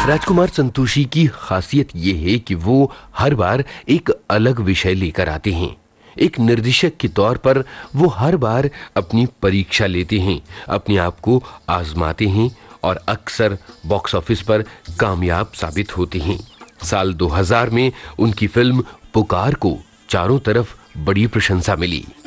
राजकुमार संतोषी की खासियत ये है कि वो हर बार एक अलग विषय लेकर आते हैं। एक निर्देशक के तौर पर वो हर बार अपनी परीक्षा लेते हैं, अपने आप को आजमाते हैं और अक्सर बॉक्स ऑफिस पर कामयाब साबित होते हैं। साल 2000 में उनकी फिल्म पुकार को चारों तरफ बड़ी प्रशंसा मिली।